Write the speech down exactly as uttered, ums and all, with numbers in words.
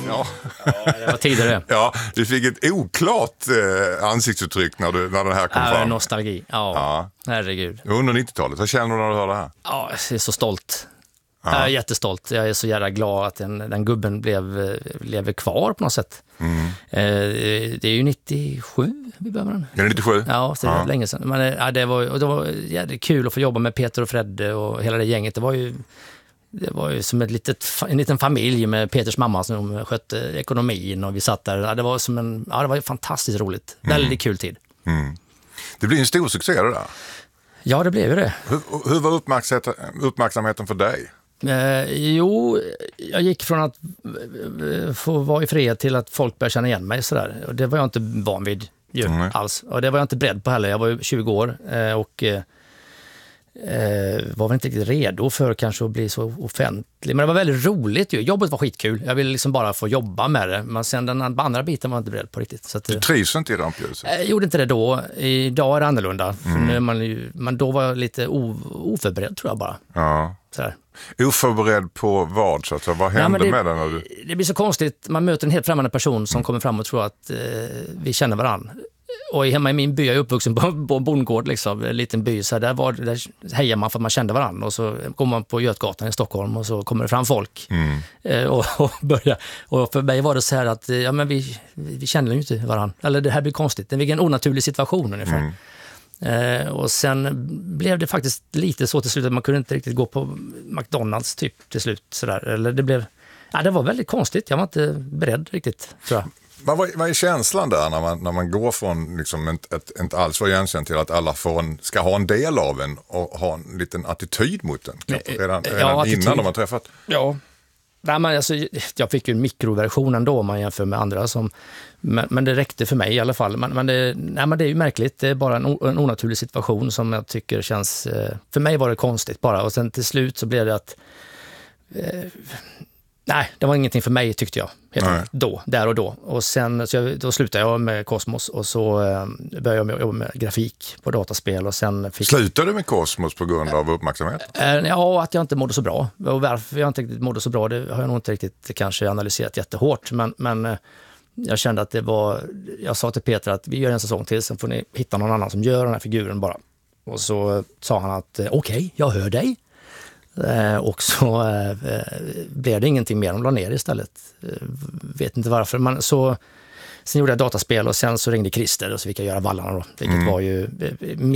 Ja. Ja, det var tidigare. Ja, du fick ett oklart eh, ansiktsuttryck när, du, när den här kom Ja, fram. nostalgi. Ja, Ja. herregud. Under nittiotalet, vad känner du när du hör det här? Ja, jag är så stolt. Ja. Jag är jättestolt. Jag är så jävla glad att den, den gubben blev, lever kvar på något sätt. Mm. Eh, det är ju nittiosju vi började med den. Är det nittiosju? Ja, så det är Ja. länge sedan. Men ja, det var, och det var jävligt kul att få jobba med Peter och Fredde och hela det gänget. Det var ju, det var ju som ett litet, en liten familj med Peters mamma som skötte ekonomin och vi satt där. Ja, det var som en, ja, det var ju fantastiskt roligt. Mm. Väldigt kul tid. Mm. Det blir en stor succé det där. Ja, det blev ju det. Hur, hur var uppmärksamheten, uppmärksamheten för dig? Eh, jo, jag gick från att eh, få vara i fred till att folk började känna igen mig sådär. Och det var jag inte van vid ju, Mm. alls. Och det var jag inte beredd på heller. Jag var ju tjugo år eh, och eh, eh, var väl inte riktigt redo för kanske att bli så offentlig. Men det var väldigt roligt ju. Jobbet var skitkul. Jag ville liksom bara få jobba med det. Men sen den andra biten var jag inte beredd på riktigt. Så att, Du trivs inte i rampljuset? jag gjorde inte det då. Idag är det annorlunda. För Mm. nu är man ju, men då var jag lite o, oförberedd tror jag bara. Ja. Sådär. Oförberedd på vad? Så att, säga. Vad hände Ja, det, med den? När du... det blir så konstigt. Man möter en helt främmande person som mm. kommer fram och tror att eh, vi känner varann. Och hemma i min by, jag är uppvuxen på, på bondgård, liksom, en liten by. Så där, var, där hejar man för att man kände varann. Och så kommer man på Götgatan i Stockholm och så kommer det fram folk. Mm. Eh, och, och, börjar, och för mig var det så här att ja, men vi, vi känner ju inte varann. Eller det här blir konstigt. Det är en onaturlig situation ungefär. Mm. Eh, och sen blev det faktiskt lite så till slut att man kunde inte riktigt gå på McDonalds typ till slut. Sådär. Eller det blev, ja, det var väldigt konstigt. Jag var inte beredd riktigt, tror jag. Vad, vad är känslan där när man, när man går från liksom ett, ett, inte alls var igenkänd till att alla får en, ska ha en del av en och ha en liten attityd mot den? Redan, redan ja, innan attityd. de har träffat? Ja. Nej, men alltså, jag fick ju en mikroversion ändå om man jämför med andra. Som, men, men det räckte för mig i alla fall. Men, men, det, nej, men det är ju märkligt. Det är bara en, en onaturlig situation som jag tycker känns... För mig var det konstigt bara. Och sen till slut så blev det att... Eh, nej, det var ingenting för mig tyckte jag. Helt då, där och då. Och sen så jag, då slutade jag med Cosmos och så eh, började jag med, jobba med grafik på dataspel. Och sen fick... Slutade du med Cosmos på grund av uppmärksamhet? Eh, ja, att jag inte mådde så bra. Och varför jag inte riktigt mådde så bra, det har jag nog inte riktigt kanske analyserat jättehårt. Men, men eh, jag kände att det var... Jag sa till Peter att vi gör en säsong till, sen får ni hitta någon annan som gör den här figuren bara. Och så eh, sa han att eh, okej, okay, jag hör dig. Eh, och så eh, blev det ingenting mer. De la ner istället. Eh, vet inte varför. Man, så, sen gjorde jag dataspel och sen så ringde Christer och så fick jag göra vallarna då. Vilket mm. var ju... Eh,